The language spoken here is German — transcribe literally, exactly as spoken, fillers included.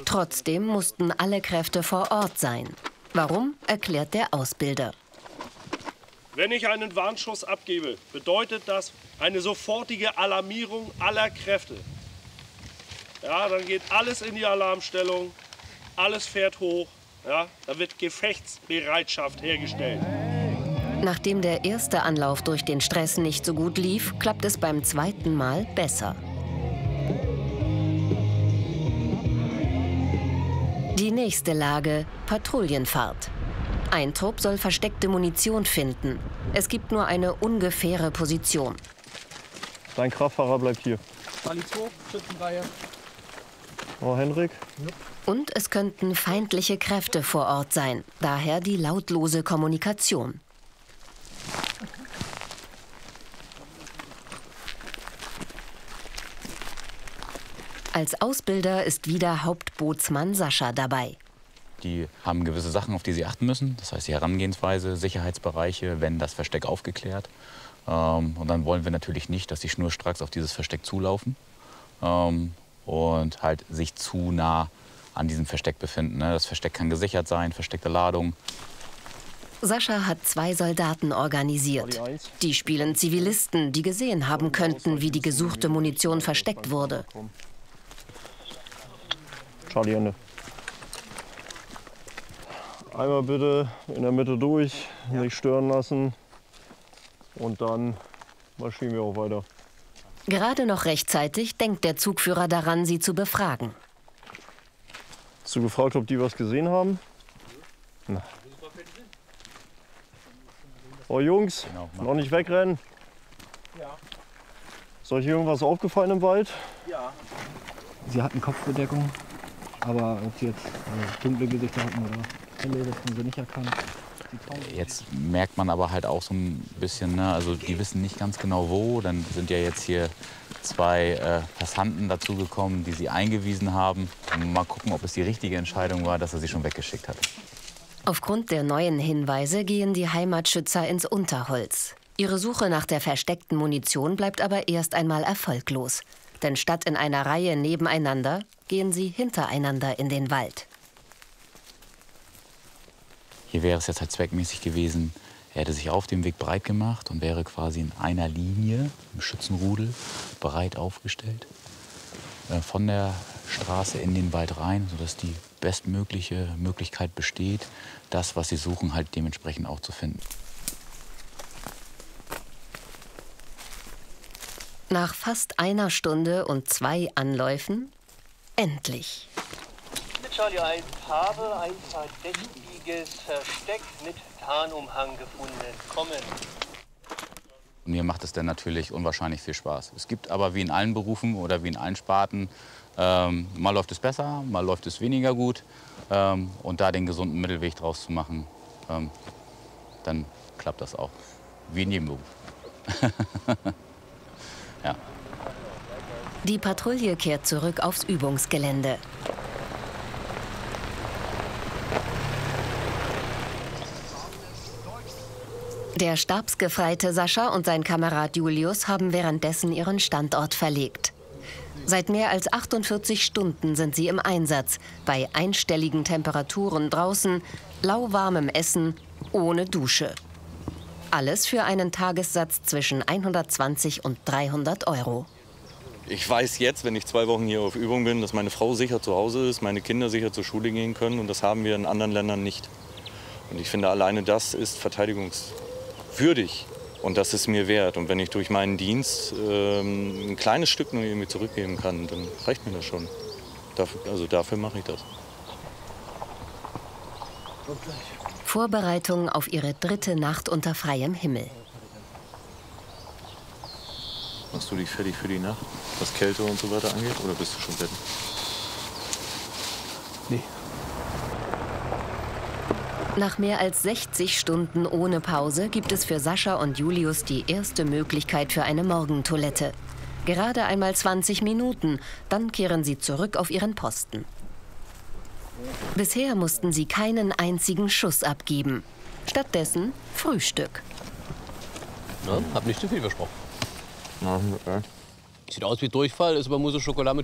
Trotzdem mussten alle Kräfte vor Ort sein. Warum, erklärt der Ausbilder. Wenn ich einen Warnschuss abgebe, bedeutet das eine sofortige Alarmierung aller Kräfte. Ja, dann geht alles in die Alarmstellung, alles fährt hoch, ja, da wird Gefechtsbereitschaft hergestellt. Nachdem der erste Anlauf durch den Stress nicht so gut lief, klappt es beim zweiten Mal besser. Die nächste Lage: Patrouillenfahrt. Ein Trupp soll versteckte Munition finden. Es gibt nur eine ungefähre Position. Dein Kraftfahrer bleibt hier. Schützenreihe. Oh, Henrik. Und es könnten feindliche Kräfte vor Ort sein. Daher die lautlose Kommunikation. Als Ausbilder ist wieder Hauptbootsmann Sascha dabei. Die haben gewisse Sachen, auf die sie achten müssen. Das heißt die Herangehensweise, Sicherheitsbereiche, wenn das Versteck aufgeklärt. Ähm, und dann wollen wir natürlich nicht, dass sie schnurstracks auf dieses Versteck zulaufen ähm, und halt sich zu nah an diesem Versteck befinden. Ne? Das Versteck kann gesichert sein, versteckte Ladung. Sascha hat zwei Soldaten organisiert. Die spielen Zivilisten, die gesehen haben könnten, wie die gesuchte Munition versteckt wurde. Charlie, Ende. Einmal bitte in der Mitte durch, nicht stören lassen. Und dann marschieren wir auch weiter. Gerade noch rechtzeitig denkt der Zugführer daran, sie zu befragen. Hast du gefragt, ob die was gesehen haben? Na. Oh Jungs, noch nicht wegrennen. Ist euch irgendwas aufgefallen im Wald? Ja. Sie hatten Kopfbedeckung, aber ob sie jetzt äh, dunkle Gesichter hatten oder helle, das haben sie nicht erkannt. Jetzt merkt man aber halt auch so ein bisschen, ne, also die wissen nicht ganz genau wo. Dann sind ja jetzt hier zwei äh, Passanten dazugekommen, die sie eingewiesen haben. Mal gucken, ob es die richtige Entscheidung war, dass er sie schon weggeschickt hat. Aufgrund der neuen Hinweise gehen die Heimatschützer ins Unterholz. Ihre Suche nach der versteckten Munition bleibt aber erst einmal erfolglos. Denn statt in einer Reihe nebeneinander, gehen sie hintereinander in den Wald. Hier wäre es jetzt halt zweckmäßig gewesen, er hätte sich auf dem Weg breit gemacht und wäre quasi in einer Linie im Schützenrudel breit aufgestellt. Äh, von der Straße in den Wald rein, sodass die bestmögliche Möglichkeit besteht, das, was sie suchen, halt dementsprechend auch zu finden. Nach fast einer Stunde und zwei Anläufen, endlich. Mit Charlie eins habe ein verdächtiges Versteck mit Tarnumhang gefunden. Kommen. Mir macht es dann natürlich unwahrscheinlich viel Spaß. Es gibt aber wie in allen Berufen oder wie in allen Sparten, ähm, mal läuft es besser, mal läuft es weniger gut. Ähm, und da den gesunden Mittelweg draus zu machen, ähm, dann klappt das auch. Wie in jedem Beruf. Ja. Die Patrouille kehrt zurück aufs Übungsgelände. Der Stabsgefreite Sascha und sein Kamerad Julius haben währenddessen ihren Standort verlegt. Seit mehr als achtundvierzig Stunden sind sie im Einsatz, bei einstelligen Temperaturen draußen, lauwarmem Essen, ohne Dusche. Alles für einen Tagessatz zwischen hundertzwanzig und dreihundert Euro. Ich weiß jetzt, wenn ich zwei Wochen hier auf Übung bin, dass meine Frau sicher zu Hause ist, meine Kinder sicher zur Schule gehen können. Und das haben wir in anderen Ländern nicht. Und ich finde, alleine das ist verteidigungswürdig. Und das ist mir wert. Und wenn ich durch meinen Dienst ähm, ein kleines Stück nur irgendwie zurückgeben kann, dann reicht mir das schon. Dafür, also dafür mache ich das. Vorbereitung auf ihre dritte Nacht unter freiem Himmel. Machst du dich fertig für die Nacht, was Kälte und so weiter angeht, oder bist du schon fertig? Nee. Nach mehr als sechzig Stunden ohne Pause gibt es für Sascha und Julius die erste Möglichkeit für eine Morgentoilette. Gerade einmal zwanzig Minuten, dann kehren sie zurück auf ihren Posten. Bisher mussten sie keinen einzigen Schuss abgeben. Stattdessen Frühstück. Ja, hab nicht zu viel versprochen. Ja, okay. Sieht aus wie Durchfall, ist aber Mousse Schokolade mit